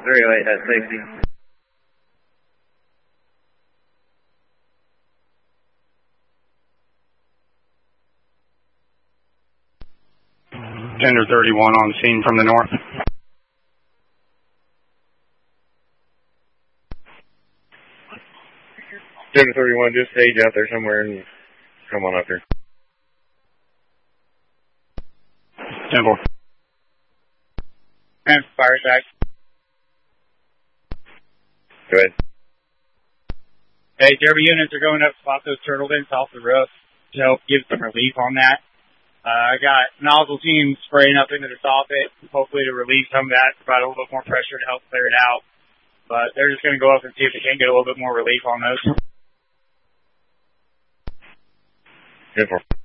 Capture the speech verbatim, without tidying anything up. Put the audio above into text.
three oh eight at safety. Tender thirty-one on scene from the north. Tender thirty-one, just stage out there somewhere and come on up here. Temple. And fire attack. Go ahead. Hey, Derby units are going up to spot those turtle vents off the roof to help give some relief on that. Uh, I got nozzle teams spraying up into the soffit, hopefully to relieve some of that, provide a little bit more pressure to help clear it out. But they're just going to go up and see if they can get a little bit more relief on those. ten four.